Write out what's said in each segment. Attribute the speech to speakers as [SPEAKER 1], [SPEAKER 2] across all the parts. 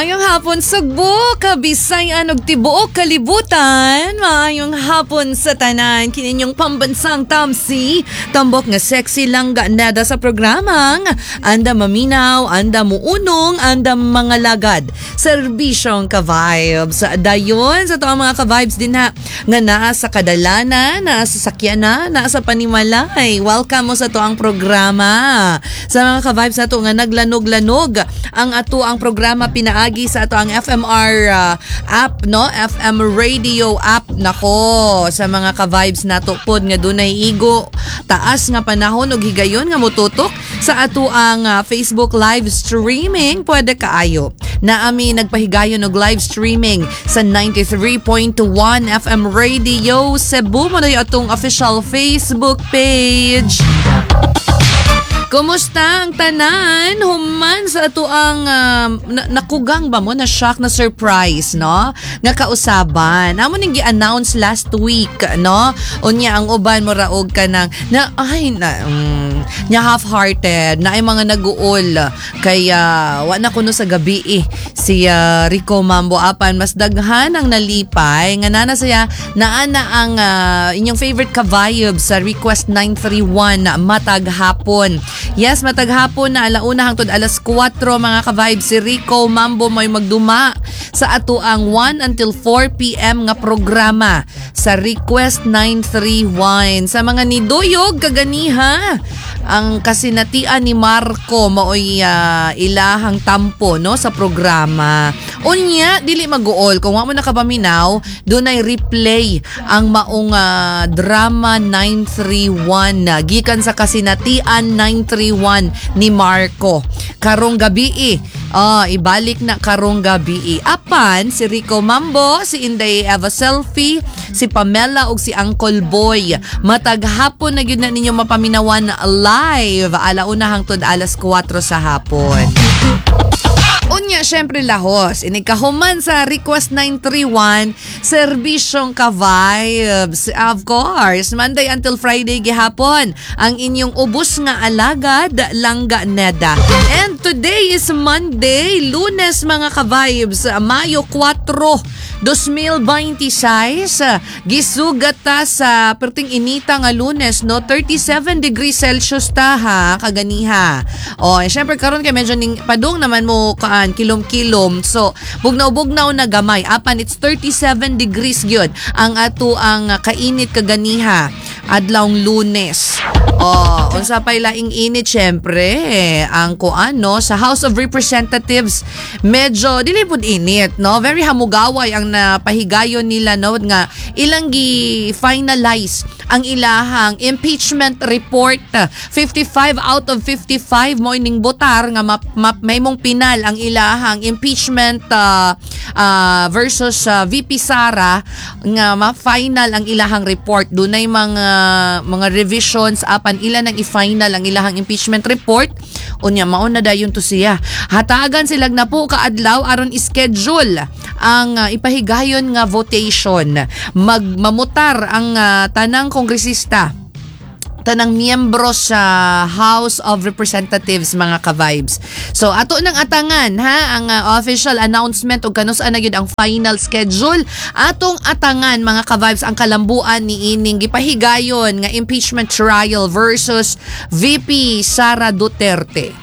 [SPEAKER 1] Maayong hapon Sugbo, Kabisayan ug tibuok kalibutan. Maayong hapon sa tanan kininyong pambansang tamsi. Tambok nga sexy langga nada sa programang anda maminaw, anda muunong, anda mga lagad. Serbisyong ka-vibes. Dayon sa to ang mga ka-vibes din ha nga naa sa kadalanan, naa sa sakyanan, naa sa panimalay. Welcome mo sa to ang programa. Sa mga ka-vibes na to nga naglanog-lanog ang ato ang programa pinaagi sa ato ang FMR app, no? FM radio app. Nako, sa mga ka-vibes nato pod nga dunay igo taas nga panahon ug higayon nga motutok sa ato ang Facebook live streaming, pwede kaayo na ami nagpahigayon og live streaming sa 93.1 FM Radio Cebu mo na atong official Facebook page. Kumusta ang tanan? Human sa ato ang nakugang ba mo na shock na surprise, no? Nga kausaban. Amo ning gi-announce last week, no? Unya ang uban mo raog ka ng nya half-hearted na ay mga nag-uol kaya wa na kuno sa gabi si Rico Mambo apan mas daghan ang nalipay nga nana saya naana ang inyong favorite ka-vibes sa request 931 matag hapon. Yes, matag hapon na alauna hangtod alas 4 mga ka-vibes si Rico Mambo may magduma sa ato ang 1 until 4 PM nga programa sa request 931 sa mga niduyog kaganiha ang kasinatian ni Marco maoy ilahang tampo, no, sa programa. Unya dili mag-uol kung wa mo nakapaminaw dunay replay ang maong drama 931 gikan sa kasinatian 931 ni Marco karong gabi ibalik na karong gabi. Apan si Rico Mambo, si Inday Eva Selfie, si Pamela ug si Uncle Boy matag hapon na gyud na ninyo mapaminawan live alauna hangtod alas 4 sa hapon. Unya, syempre lahos. Inikahuman sa request 931, serbisyong ka-vibes. Of course, Monday until Friday gihapon. Ang inyong ubos nga alagad, langga neda. And today is Monday, Lunes mga ka-vibes, Mayo 4, 2026. Gisugat ta sa perting inita nga Lunes, no? 37 degrees Celsius ta ha, kaganiha. Syempre karon kay medyo ning padung naman mo kilom-kilom. So, bugnaw-bugnaw na gamay. Apan, it's 37 degrees gyud ang ato ang kainit kaganiha adlawng Lunes. Unsa pay laing init syempre ang kuano sa House of Representatives medyo dili pud init, no? Very hamugaway ang napahigayon nila, no, nga ilang gi-finalize ang ilahang impeachment report. 55 out of 55 mo ining botar nga may mong pinal ang ilahang impeachment versus VP Sara nga ma-final ang ilahang report. Dunay mga revisions apan ilan ang i-final ang ilahang impeachment report. Unya mao na dayon to siya. Hatagan sila na po kaadlaw aron ischedule ang ipahigayon nga votation. Mamutar ang tanang kongresista, tanang miyembro sa House of Representatives mga ka-vibes. So ato nang atangan ha ang official announcement ug kanus-an na gyud ang final schedule. Atong atangan mga ka-vibes ang kalambuan ni ining gipahigayon nga impeachment trial versus VP Sara Duterte.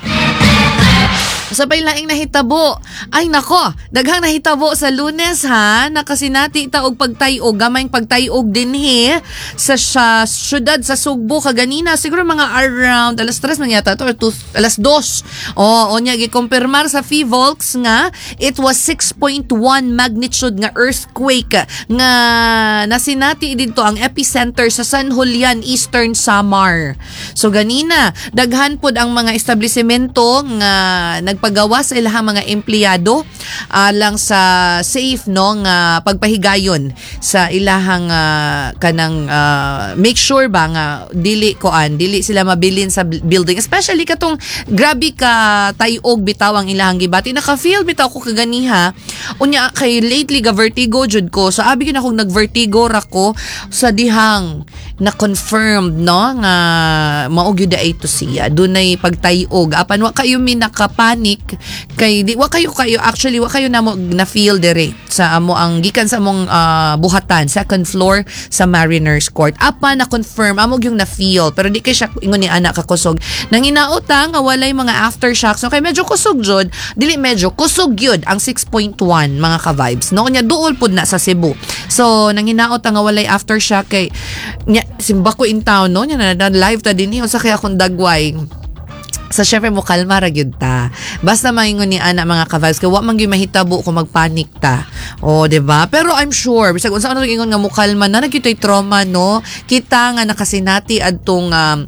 [SPEAKER 1] Sabay laing nahitabo. Ay nako, daghang nahitabo sa Lunes ha. Nakasinati ta og pagtayog, gamayng pagtayog dinhi sa syudad sa Sugbo kaganina. Siguro mga around alas 3 man yata to or alas 2. Onya gikumpirmar sa PHIVOLCS nga it was 6.1 magnitude nga earthquake nga nasinati dito ang epicenter sa San Julian, Eastern Samar. So ganina, daghan pod ang mga establisimento nga pagawa sa ilahang mga empleyado lang sa safe, no, nga pagpahigayon sa ilahang kanang make sure ba nga dili sila mabilin sa building, especially katong grabe ka tayog bitaw ang ilahang gibati. Naka-feel bitaw ko kaganiha Unya kay lately ga vertigo jud ko. So abi gyud akong nag-vertigo ra ko sa dihang na confirmed no nga mao gyud ay to siya. Dunay pagtayog. Apan wa kayo nakapanik kay di wa kayo actually wa kayo na feel dire sa amo ang gikan sa among buhatan second floor sa Mariners Court. Apa na confirm amo yung na feel pero di kay siya ingon ni ana ka kusog. Nanginaota nga walay mga aftershocks. So kay medyo kusog jud, dili medyo kusog gyud ang 6.1 mga ka-vibes. No nya duol pud na sa Cebu. So nanginaota nga walay aftershock kay nya simba ko in town no nya na live ta dinhi usa kay akong dagway. So, syempre mo kalma ra gyud ta. Basta maingon ni ana mga ka-vibes kay wa man gyud mahitabo kung magpanik ta. Oh, 'di ba? Pero I'm sure bisag unsa ano ingon nga mo kalma na nagitoy trauma no. Kita nga nakasinati adtong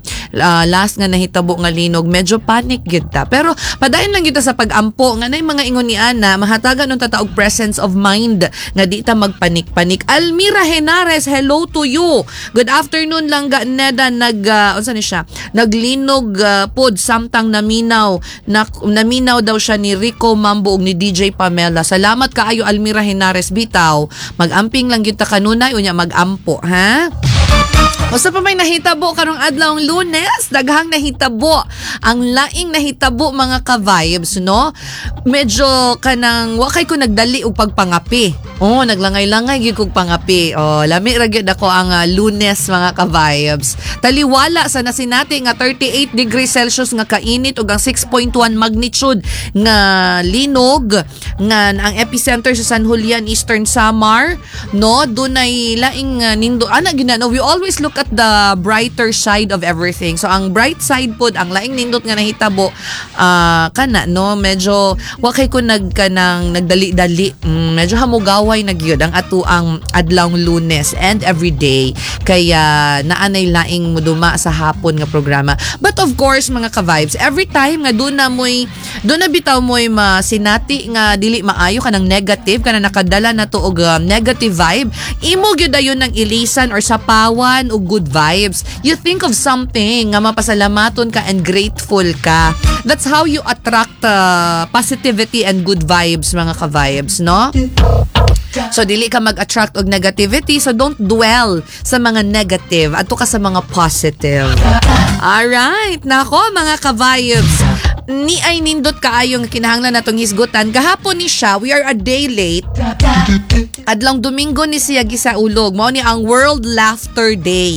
[SPEAKER 1] last nga nahitabo nga linog, medyo panic gyud ta. Pero padayon lang gyud ta sa pagampo nga nay mga ingon ni ana, mahatagan unta ta og presence of mind nga di ta magpanik-panik. Almira Henares, hello to you. Good afternoon lang ga Neda unsa ni siya? Naglinog pod samtang naminaw daw siya ni Rico Mambo ug ni DJ Pamela. Salamat kaayo Almira Henares bitaw. Magamping lang gyud ta kanunay unya magampo, ha? Usa pa may nahitabo karong adlaw ng Lunes, daghang nahitabo. Ang laing nahitabo mga ka-vibes, no? Medyo kanang wakay ko nagdali og pagpangapi. Oh, naglangay-langay gyud kog pangapi. Oh, lami ra gyud ako ang Lunes mga ka-vibes. Taliwala sa nasinati nga 38 degrees Celsius nga kainit ug ang 6.1 magnitude nga linog nga ang epicenter sa San Julian, Eastern Samar, no? Dunay laing nindo ana gyud no, we always look at the brighter side of everything. So ang bright side pod ang laing nindot nga nahitabo kana no, medyo wa kay ko nagdali-dali. Medyo hamugaway na gyud ang ato ang adlawng Lunes and everyday kaya naanay laing muduma sa hapon nga programa. But of course mga ka-vibes, every time nga doon na bitaw mo'y masinati nga dili maayo kanang negative kanang nakadala na to og negative vibe, imo gyud ayon ng ilisan or sapawan og good vibes. You think of something nga mapasalamaton ka and grateful ka. That's how you attract positivity and good vibes mga ka-vibes, no? So dili ka mag-attract og negativity, so don't dwell sa mga negative, adto ka sa mga positive. Alright, nako mga ka-vibes, ni ay nindot kaayo nga kinahanglan natong hisgutan. Gahapon ni siya, we are a day late. Adlong Domingo ni siya gisaulog, mao ni ang World Laughter Day.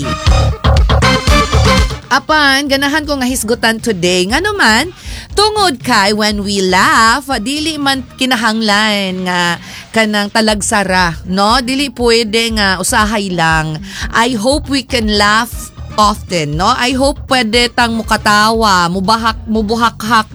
[SPEAKER 1] Apan, ganahan ko nga hisgutan today. Nga naman, tungod kay when we laugh, dili man kinahanglan nga kanang talagsara, no? Dili pwede nga usahay lang. I hope we can laugh often, no? I hope pwede tang mukatawa, mubuhak-hak,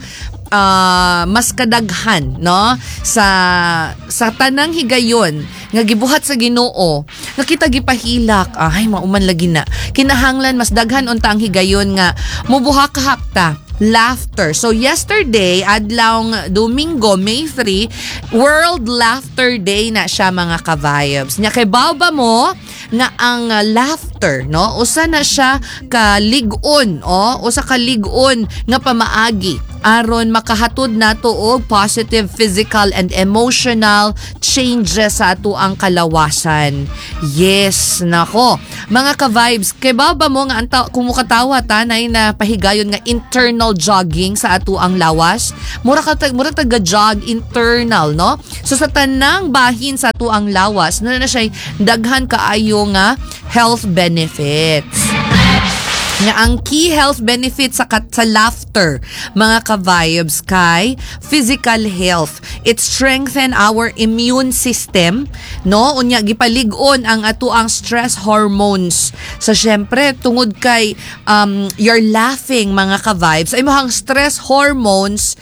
[SPEAKER 1] mas kadaghan, no? Sa tanang higayon nga gibuhat sa Ginoo nga kita gipahilak, ay mauman lagi na kinahanglan mas daghan unta ang higayon nga mubuhak-hak ta. Laughter. So yesterday, adlawng Domingo, May 3, World Laughter Day na siya mga ka-vibes. Nya kay bawba mo nga ang laughter, no? Usa na siya ka-lig-on, usa ka-lig-on nga pamaagi aron makahatod nato og positive physical and emotional changes sa ato ang kalawasan. Yes, nako. Mga ka-vibes, kay baba mo nga kung mukatawa ta na pahigayon nga internal jogging sa ato ang lawas. Mura taga-jog internal, no? So sa tanang bahin sa ato ang lawas, na siya daghan kaayo nga health benefits. Nga ang key health benefits sa laughter, mga ka-vibes, kay physical health. It strengthen our immune system, no? Unya gipalig-on ang ato ang stress hormones. So syempre tungod kay you're laughing mga ka-vibes, ay mohang stress hormones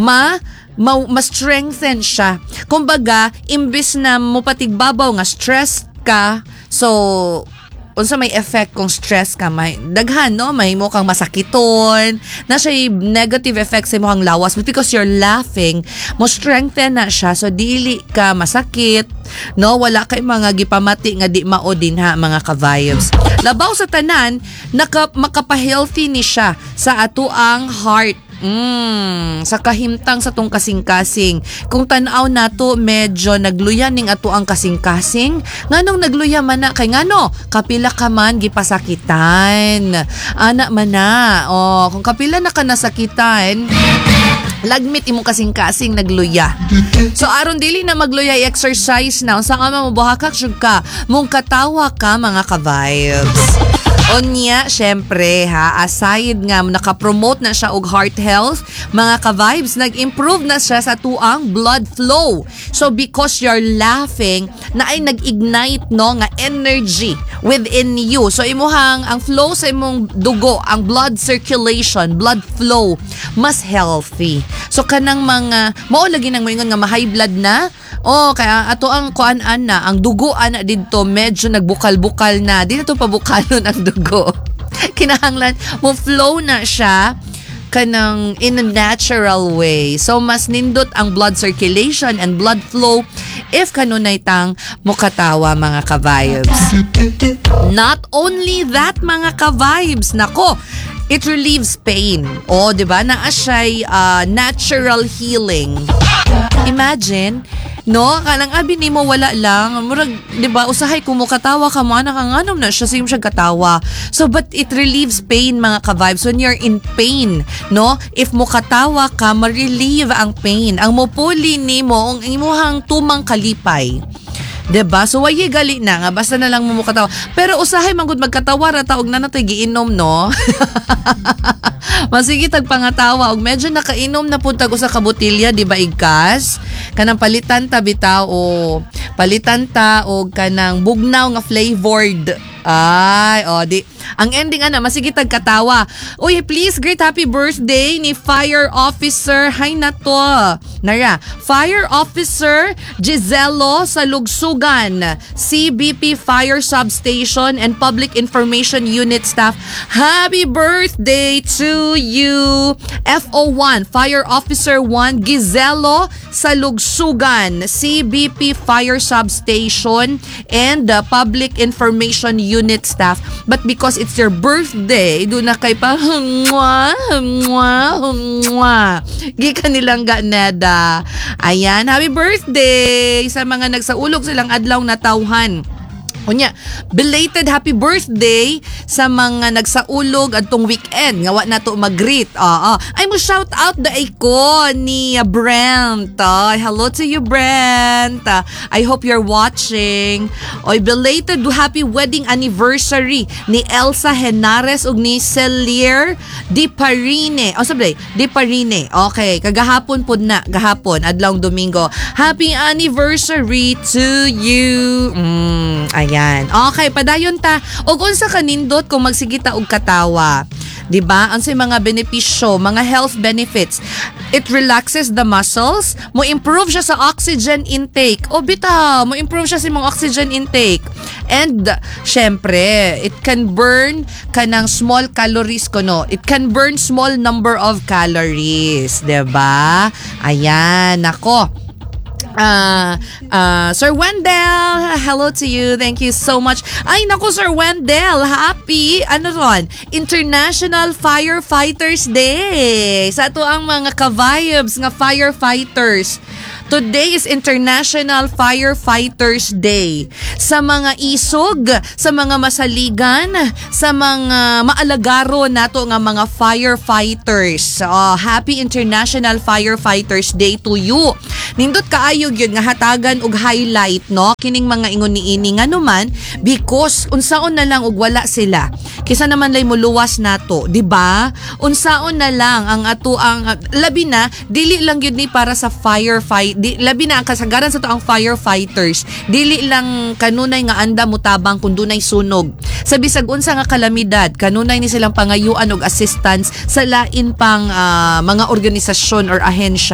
[SPEAKER 1] ma-strengthen siya. Kumbaga, imbis na mupatigbabaw nga stress ka, so unsa may effect kung stress ka, may daghan, no? May mo kang masakiton, na siya negative effects sa imong lawas, but because you're laughing, mo strengthen na siya, so dili ka masakit, no? Wala kay mga gipamati nga di mao din ha mga ka-vibes. Labaw sa tanan, makapahealthy ni siya sa ato ang heart, Sa kahimtang sa tong kasing-kasing. Kung tanaw nato medyo nagluya ning ato ang kasing-kasing, nganong nagluya man na kay ngano kapila ka man gipasakitan. Ana man na. Kung kapila na ka nasakitan, lagmit imong kasing-kasing nagluya. So aron dili na magluya exercise na unsa ka mabuhakak syud ka, mong katawa ka mga ka-vibes. Onya, syempre aside nga nakapromote na siya og heart health, mga ka-vibes, nag-improve na siya sa tuang blood flow. So because you're laughing, na ay nag-ignite no nga energy within you. So imuhang ang flow sa imong dugo, ang blood circulation, blood flow mas healthy. So kanang mga mao lagi nang moingon nga ma-high blood na, kaya ato ang kuan-an na, ang dugo ana didto medyo nagbukal-bukal na. Di na to pabukalon ang dugo. Kinahanglan mo flow na siya kanang in a natural way. So mas nindot ang blood circulation and blood flow if kanunay tang mukatawa mga ka-vibes. Not only that mga ka-vibes, nako, it relieves pain. Diba? Naa siya'y natural healing. Imagine, no, kanang abi nimo wala lang, murag, 'di ba, usahay kung mo katawa ka mo ana kang anom na siya sim siya katawa. So but it relieves pain mga ka-vibes when you're in pain, no? If mo katawa ka, ma-relieve ang pain. Ang mopuli nimo ang imong tumang kalipay. 'Di ba? So wayi gali na nga basta na lang mo katawa. Pero usahay man gud magkatawa ra taog na natoy giinom, no? Masigi tagpangatawa og medyo nakainom na pud tag usa ka botelya, di ba igkas? Kanang palitan ta bitaw palitan ta og kanang bugnaw nga flavored. Di. Ang ending masigi tagkatawa. Uy, please great happy birthday ni Fire Officer. Hay na to. Nara, Fire Officer Giselo sa Lugsugan, CBP Fire Substation and Public Information Unit staff. Happy birthday to you. FO1, Fire Officer 1 Giselo sa Lugsugan, CBP Fire Substation and Public Information Unit staff. But because it's your birthday, doon na kay pa gikan nilang ganeda. Ayan, happy birthday sa mga nagsaulog silang adlaw na tawhan. Unya, belated happy birthday sa mga nagsaulog adtong weekend nga wa nato mag-greet. Ay mo shout out daay ko ni Brent. Hello to you, Brent. I hope you're watching. Oy, belated happy wedding anniversary ni Elsa Henares ug ni Celier Di Parine. Di Parine. Okay, kagahapon pud na, gahapon adlawng Domingo. Happy anniversary to you. Ayan. Okay, padayon ta. Og unsa kanindot kung magsigita og katawa. 'Di ba? Unsay mga benepisyo, mga health benefits. It relaxes the muscles, mo improve siya sa oxygen intake. Bitaw, mo improve siya sa imong oxygen intake. And syempre, it can burn kanang small calories kuno. It can burn small number of calories, 'di ba? Ayan, nako. Sir Wendell, hello to you. Thank you so much. Ay, naku, Sir Wendell, happy, International Firefighters Day. Sa ito ang mga ka-vibes nga firefighters. Today is International Firefighters Day. Sa mga isog, sa mga masaligan, sa mga maalagaro nato nga mga firefighters. Happy International Firefighters Day to you. Nindot kaayog yun nga hatagan og highlight, no? Kining mga ingon niini nga naman because unsaon na lang og wala sila. Kisa naman lay muluwas nato, di ba? Unsaon na lang ang ato ang labi na dili lang gyud ni para sa firefight. Labi na ang kasagaran sa to ang firefighters. Dili lang kanunay nga anda mutabang kun dunay sunog. Sa bisag unsa nga kalamidad, kanunay ni silang pangayuan og assistance sa lain pang mga organisasyon or ahensya.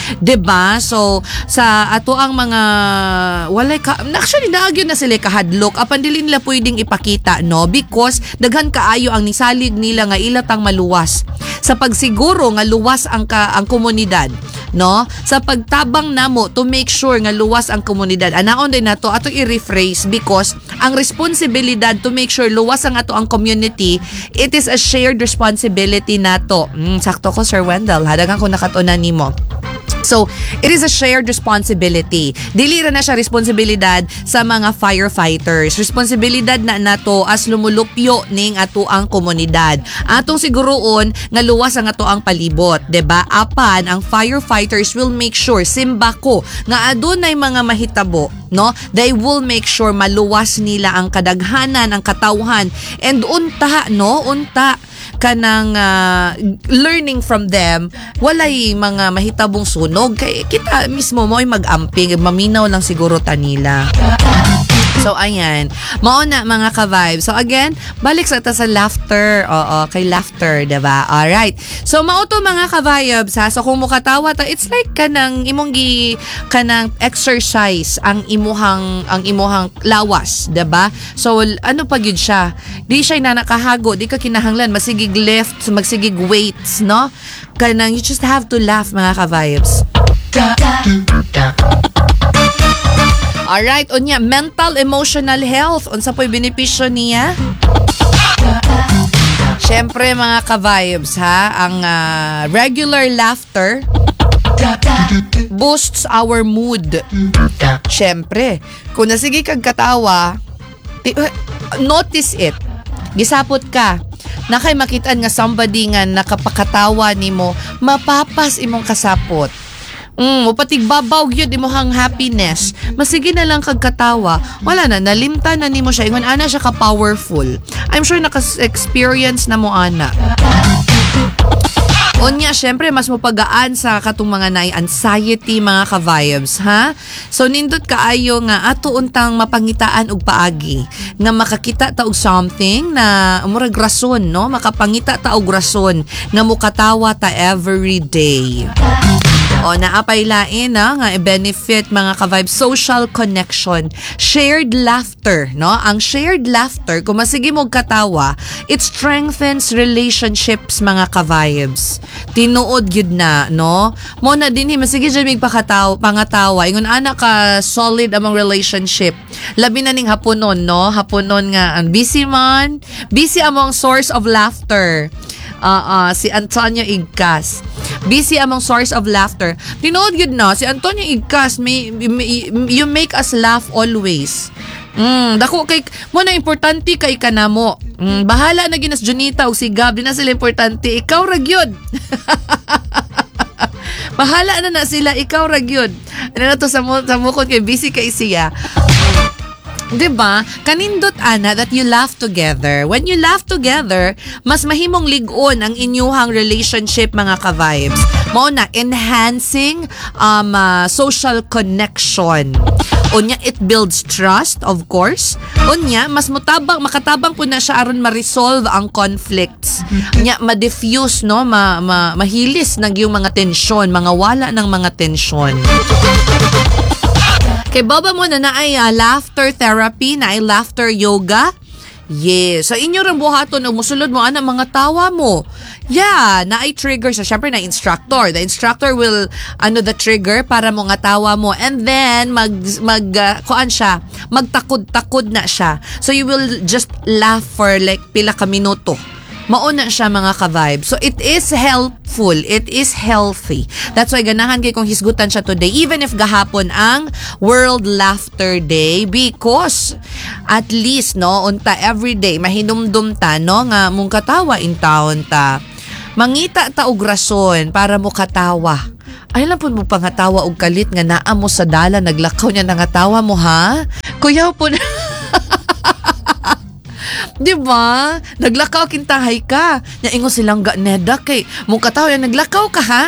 [SPEAKER 1] 'Diba? So sa ato ang mga walay ka, actually naagyo na sila kahadlok apan dili nila pwedeng ipakita, no, because daghan kaayo ang nisalig nila nga ilatang maluwas sa pagsiguro nga luwas ang komunidad, no, sa pagtabang namo to make sure nga luwas ang komunidad. Anaon din nato ato i-rephrase because ang responsibilidad to make sure luwas ang ato ang community, it is a shared responsibility nato. Sakto ko, Sir Wendell, hadagan ko nakatunan nimo. So, it is a shared responsibility. Dili ra na siya responsibilidad sa mga firefighters. Responsibilidad na nato as lumulupyo ning ato ang komunidad. Atong siguroon nga luwas ang ato ang palibot, 'di ba? Apan ang firefighters will make sure simbako nga adunay mga mahitabo, no? They will make sure maluwas nila ang kadaghanan, ang katawhan, and unta kanang learning from them, walay mga mahitabong sunog kay kita mismo mo'y mag-amping, maminaw lang siguro tanila. So ayan, mao na mga ka-vibes. So again, balik sa laughter. Oo, kay laughter, 'di ba? All right. So mao to mga ka-vibes ha. So kung mukatawa ta, it's like kanang imong kanang exercise ang imuhang lawas, 'di ba? So ano pa gyud siya? Di siya na nakahago, di ka kinahanglan masigig lift, magsigig weights, no? Kanang you just have to laugh mga ka-vibes. Alright, unya, mental, emotional health. Unsa po'y benepisyo niya? Siyempre mga ka-vibes ha, ang regular laughter boosts our mood. Siyempre, kung nasigi kag katawa, notice it. Gisapot ka. Nakay makitaan nga somebody nga nakapakatawa nimo, mapapas imong kasapot. Patigbabaw yun imuhang happiness. Masige na lang kagkatawa. Wala na, nalimta na nimo siya. Ingon ana siya ka-powerful. I'm sure naka-experience na mo ana. Unya, syempre, mas mapagaan sa katong mga anxiety, mga ka-vibes, ha? So, nindot kaayo nga, ato untang mapangitaan og paagi. Nga makakita ta og something na murag rason, no? Makapangita ta og rason nga mukatawa ta every day. O, naapay lain nga benefit mga ka-vibes, social connection, shared laughter, no? Ang shared laughter, kung masige mo katawa, it strengthens relationships mga ka-vibes. Tinuod gyud na, no? Mo na dinhi masige jud mig pangatawa, ingon ana ka solid among relationship. Labi na ning haponon, no? Haponon nga busy man, busy among source of laughter. Si Antonio Igkas. Busy among source of laughter. Tinood yun na, si Antonio Igkas, you make us laugh always. Dako kay mo na importante kay kanamo. Bahala na ginas Junita o si Gab, di na sila importante. Ikaw ra gyud. Bahala na sila, ikaw ra gyud. Ano na to sa mukon kay busy kay siya. Diba? Kanindot ana that you laugh together. When you laugh together, mas mahimong ligon ang inyuhang relationship mga ka-vibes. Mao na enhancing social connection. Unya, it builds trust, of course. Unya, mas makatabang po na siya aron ma-resolve ang conflicts. Unya, ma-diffuse, no? Mahilis ng yung mga tensyon, mga wala ng mga tensyon. Kay baba mo na ay laughter therapy, na ay laughter yoga. Yes. So, inyo rin buhaton o musulod mo, mga tawa mo. Yeah, na ay trigger siya. Siyempre, na instructor. The instructor will, the trigger para mo nga tawa mo. And then, magtakod-takod na siya. So, you will just laugh for like pila ka minuto. Mauna siya mga ka-vibe. So, it is helpful. It is healthy. That's why ganahan kay kong hisgutan siya today. Even if gahapon ang World Laughter Day. Because, at least, no, unta everyday, mahinumdum ta, no, nga mong katawa in town ta. Mangita ta og rason para mo katawa. Ay lang po mo pangatawa og kalit nga naa mo sa dala, naglakaw niya nangatawa mo, ha? Kuya po na... Diba? Naglakaw kintahay ka. Naingo silang neda kay mong katawa yan, naglakaw ka ha?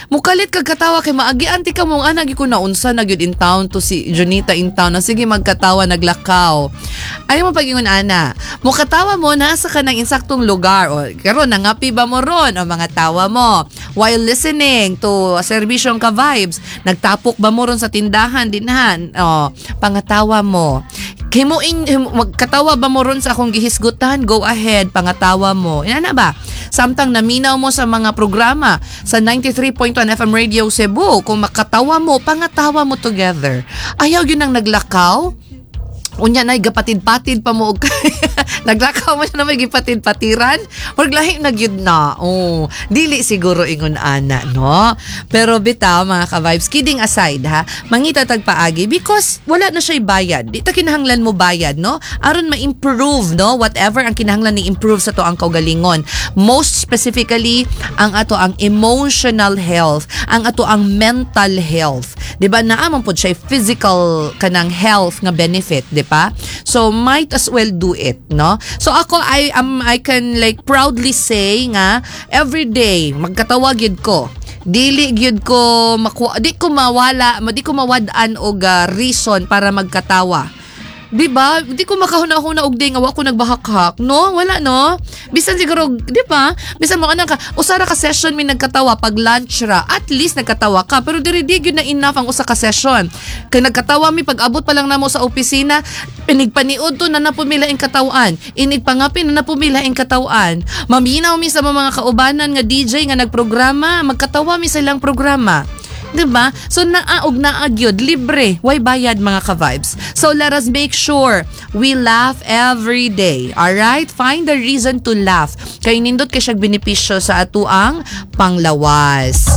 [SPEAKER 1] Mukalit kag katawa kay maagi anti ka mong anag ko naunsa na gyud in town to si Junita in town na sige magkatawa naglakaw. Ayaw mo pagingon ana. Mukatawa mo nasa ka ng insaktong lugar o karon nangapi ba mo ron o mga tawa mo while listening to serbisyong ka vibes. Nagtapok ba mo ron sa tindahan dinhan? O pangatawa mo. Magkatawa ba mo ron sa akong gihisgutan? Go ahead, pangatawa mo. Ina ba? Samtang naminaw mo sa mga programa sa 93.1 FM Radio Cebu, kung makatawa mo, pangatawa mo together. Ayaw yun ang naglakaw? Unya na gapatid-patid pa mo naglakaw mo siya na may gipatid-patiran or lahi na gyud na. Oh, dili siguro ingon ana, no? Pero bitaw mga ka-vibes, kidding aside ha, mangita tag paagi because wala na siya bayad. Di ta kinahanglan mo bayad, no? Aron ma-improve, no? Whatever ang kinahanglan ni improve sa to ang kaugalingon. Most specifically ang ato ang emotional health, ang ato ang mental health. Di ba naamon pod siya physical kanang health nga benefit, di ba? So might as well do it, no? So ako I can like proudly say nga every day magkatawa gyud ko. Dili gyud ko di ko mawadaan og reason para magkatawa. Diba? Di ko makahuna-huna og day nga wa ko nagbahak-hak. No? Wala, no? Bisan siguro, di ba? Bisan mo ka, usara ka session may nagkatawa pag lunch ra. At least nagkatawa ka. Pero di yun na enough ang usa ka session. Kaya nagkatawa mi pag abot pa lang na mo sa opisina, pinigpaniod to na napumila ang katawaan. Inigpangapin na napumila ang katawaan. Maminaw mi sa mga kaubanan nga DJ nga nagprograma, magkatawa mi sa ilang programa. Diba? So naaog naagyod, libre, way bayad mga ka-vibes. So let us make sure we laugh every day. Alright? Find a reason to laugh. Kay nindot kay siyang benepisyo sa atuang panglawas.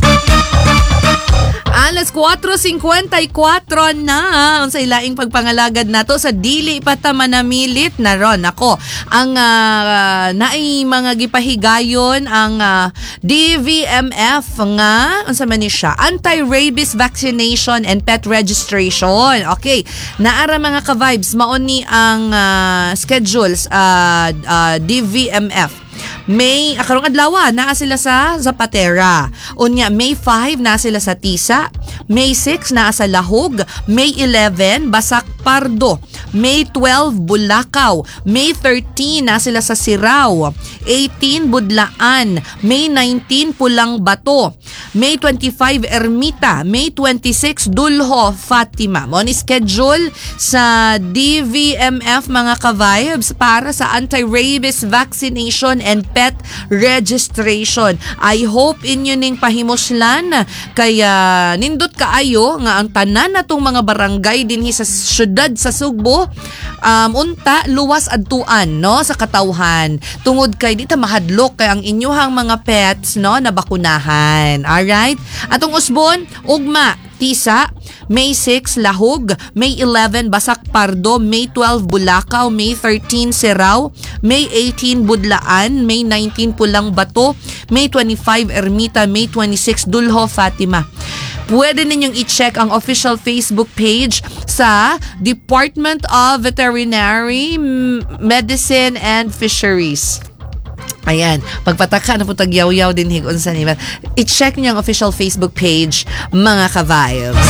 [SPEAKER 1] Alas 4:54 na ang sa ilaing pagpangalagad nato sa dili pa ta manamilit na ron. Ako, ang naay mga gipahigayon ang DVMF nga unsa man ni siya, anti-rabies vaccination and pet registration. Okay, naara mga ka-vibes mao ni ang schedules DVMF. May karong adlaw naa sila sa Zapatera. Unya May 5 naa sila sa Tisa, May 6 naa sa Lahog, May 11 Basak Pardo, May 12 Bulacau, May 13 naa sila sa Sirao, 18 Budlaan, May 19 Pulang Bato, May 25 Ermita, May 26 Dulho, Fatima. Mo ni schedule sa DVMF mga ka-vibes para sa anti-rabies vaccination and pet registration. I hope inyo ning pahimuslan kaya nindot kaayo nga ang tanan natong mga barangay dinhi sa syudad sa Sugbo unta luwas adtuan no sa katawhan tungod kay di ta mahadlok kay ang inyuhang mga pets no nabakunahan. Alright? Atong usbon ugma Tisa, May 6 Lahog, May 11 Basak Pardo, May 12 Bulacau, May 13 Sirao, May 18 Budlaan, May 19 Pulang Bato, May 25 Ermita, May 26 Dulho, Fatima. Pwede ninyong i-check ang official Facebook page sa Department of Veterinary Medicine and Fisheries. Ayan, pagpataka na po tagyaw-yaw din higon sa nila. I-check niyo ang official Facebook page, mga ka-vibes.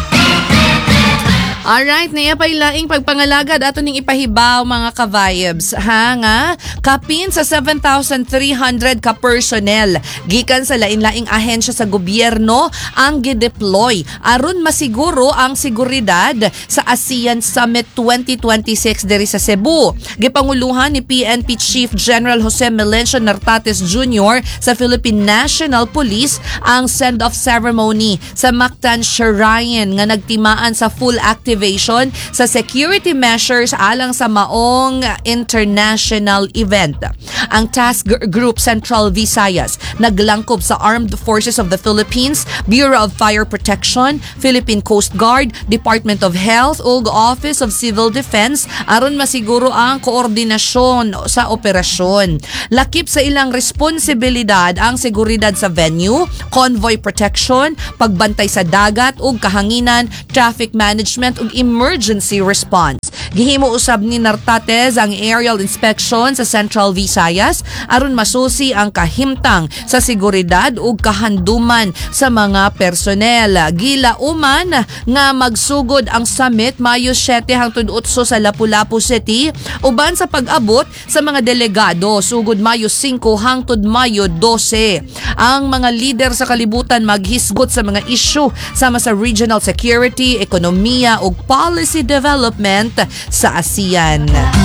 [SPEAKER 1] Alright, naya pa ilaing pagpangalagad ato ning ipahibaw mga ka-vibes. Ha nga, kapin sa 7,300 ka personnel gikan sa lain-laing ahensya sa gobyerno ang gideploy aron masiguro ang seguridad sa ASEAN Summit 2026 diri sa Cebu. Gipanguluhan ni PNP Chief General Jose Melencio Nartates Jr. sa Philippine National Police ang send-off ceremony sa Mactan Shrine nga nagtimaan sa full activation sa security measures alang sa maong international event. Ang Task Group Central Visayas naglangkob sa Armed Forces of the Philippines, Bureau of Fire Protection, Philippine Coast Guard, Department of Health ug Office of Civil Defense aron masiguro ang koordinasyon sa operasyon. Lakip sa ilang responsibilidad ang seguridad sa venue, convoy protection, pagbantay sa dagat ug kahanginan, traffic management ug emergency response. Gihimo usab ni Nartates ang aerial inspection sa Central Visayas aron masusi ang kahimtang sa seguridad ug kahanduman sa mga personnel. Gilauman nga magsugod ang summit Mayo 7 hangtod 8 sa Lapu-Lapu City uban sa pag-abot sa mga delegado sugod Mayo 5 hangtod Mayo 12. Ang mga leader sa kalibutan maghisgot sa mga isyu sama sa regional security, ekonomiya ug policy development sa ASEAN.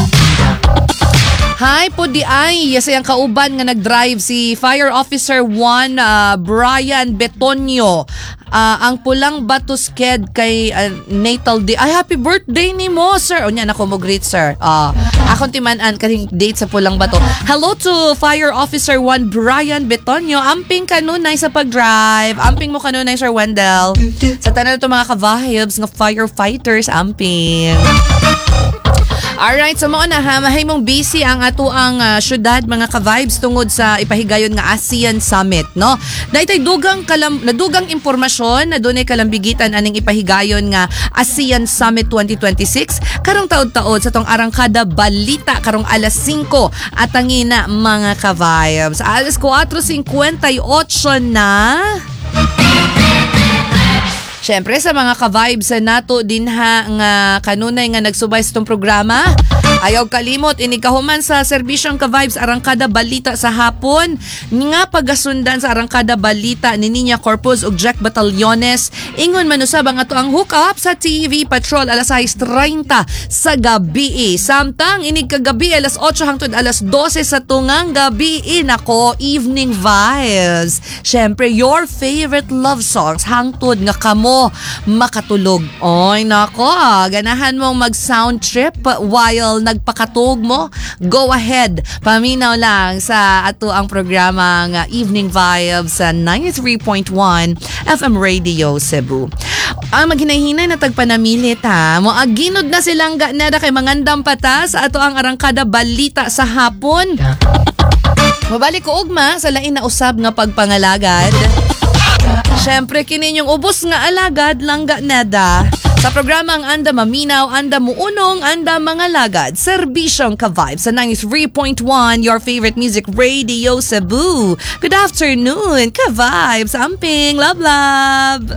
[SPEAKER 1] Hi po di ay sayang kauban nga nagdrive si Fire Officer 1 Brian Betonio. Ang pulang batusked kay natal day. Ay, happy birthday ni mo, sir. O niyan ako mo greet, sir. Akong timanan kaning date sa pulang bato. Hello to Fire Officer 1 Brian Betonio. Amping kanunay sa pag-drive. Amping mo kanunay, Sir Wendell. Sa tanan ito mga ka-vibes ng firefighters, amping. Alright, so mao na ha, mahay mong busy ang ato ang syudad mga ka-vibes tungod sa ipahigayon nga ASEAN Summit, no? Daytay nadugang impormasyon na dunay kalambigitan aning ipahigayon nga ASEAN Summit 2026 karong taod-taod sa tong arangkada balita karong alas 5 atangina mga ka-vibes. Alas 4:58 na. Siyempre sa mga ka-vibes nato din ha nga kanunay nga nagsubay sa itong programa. Ayaw kalimot, inikahuman sa serbisyong ka-vibes arangkada balita sa hapon. Nga pagasundan sa arangkada balita ni Niña Corpus ug Jack Batallones. Ingon manusab ang ato ang hookup sa TV Patrol alas 6:30 sa gabi. Samtang inig kagabi alas 8 hangtod alas 12 sa tungang gabi. Nako, evening vibes. Siyempre, your favorite love songs hangtod nga kamo makatulog. Oy, nako, ganahan mong mag-sound trip while nagpakatug mo, go ahead. Paminaw lang sa ato ang programa ng Evening Vibes sa 93.1 FM Radio Cebu. Ang maghinahinay na tagpanamilit ha. Moaginod na silang ganada kay mangandam pata sa ato ang arangkada balita sa hapon. Mabalik ko ugma sa lain na usab nga pagpangalagad. Siyempre kininyong ubos nga alagad lang ganada. Sa programang Anda Maminaw, Anda Muunong, Anda Mga Lagad, serbisyong ka-vibes sa 93.1, your favorite music radio Cebu. Good afternoon, ka-vibes, amping, love, love.